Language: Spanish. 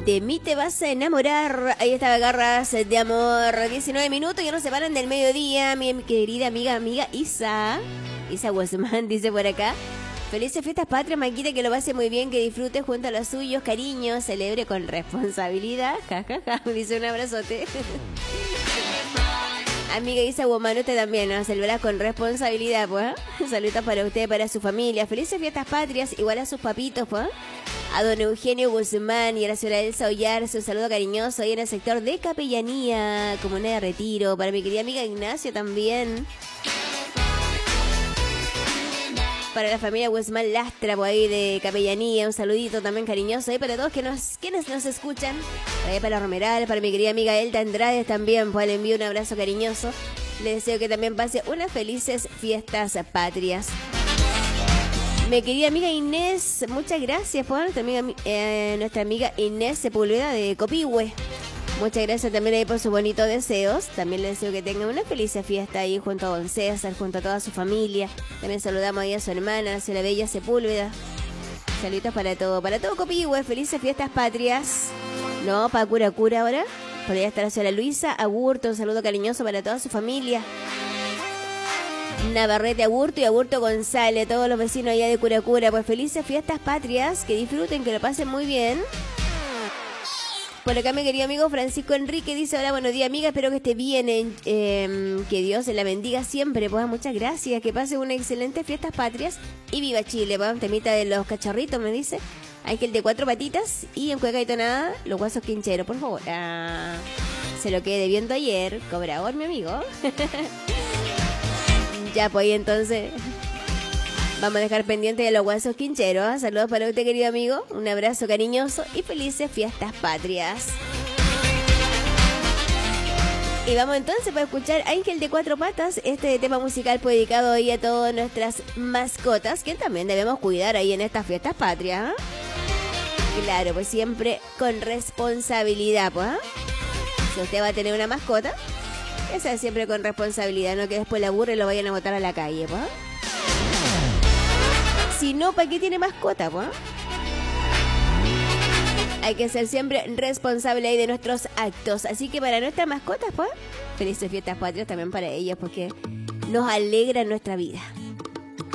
De mí te vas a enamorar. Ahí está, Garras de Amor. 19 minutos, ya no se paran del mediodía. Mi querida amiga Isa Guzmán dice por acá: felices fiestas patrias, Maquita, que lo pase muy bien, que disfrute junto a los suyos, cariño, celebre con responsabilidad. Ja, ja, ja. Dice un abrazote. Amiga Isa Guzmán, usted también, ¿no? Celebrar con responsabilidad, pues. Saludos para usted, para su familia. Felices fiestas patrias, igual a sus papitos, pues. A don Eugenio Guzmán y a la señora Elsa Ollar, un saludo cariñoso ahí en el sector de Capellanía, Comuna de Retiro. Para mi querida amiga Ignacio también. Para la familia Guzmán Lastra, por ahí de Capellanía, un saludito también cariñoso ahí para todos quienes nos escuchan. Para ahí para Romeral, para mi querida amiga Elta Andrade también, pues le envío un abrazo cariñoso. Les deseo que también pase unas felices fiestas patrias. Mi querida amiga Inés, muchas gracias por nuestra amiga Inés Sepúlveda de Copihue. Muchas gracias también ahí por sus bonitos deseos. También les deseo que tengan una feliz fiesta ahí junto a don César, junto a toda su familia. También saludamos ahí a su hermana, a la bella Sepúlveda. Saludos para todo Copihue, felices fiestas patrias. No, para Cura ahora. Por allá está la señora Luisa Agurto, un saludo cariñoso para toda su familia. Navarrete Agurto y Agurto González, todos los vecinos allá de Cura, pues felices fiestas patrias, que disfruten, que lo pasen muy bien. Por acá mi querido amigo Francisco Enrique dice: hola, buenos días amiga, espero que esté bien, que Dios la bendiga siempre, pues muchas gracias, que pase una excelente fiestas patrias y viva Chile, pues temita de los cacharritos me dice, Ángel de 4 patitas y en cueca y tonada, los guasos quincheros, por favor. Se lo quedé viendo ayer, cobrador mi amigo. Ya, pues ahí entonces vamos a dejar pendiente de los guasos quincheros. Saludos para usted, querido amigo. Un abrazo cariñoso y felices fiestas patrias. Y vamos entonces para escuchar Ángel de 4 patas, este tema musical fue dedicado ahí a todas nuestras mascotas, que también debemos cuidar ahí en estas fiestas patrias. Claro, pues siempre con responsabilidad, pues. Si usted va a tener una mascota, que sea siempre con responsabilidad, no que después la aburre y lo vayan a botar a la calle, pues. Si no, ¿para qué tiene mascota, pues? Hay que ser siempre responsable ahí de nuestros actos. Así que para nuestras mascotas, pues, felices fiestas patrias también para ellas, porque nos alegran nuestra vida.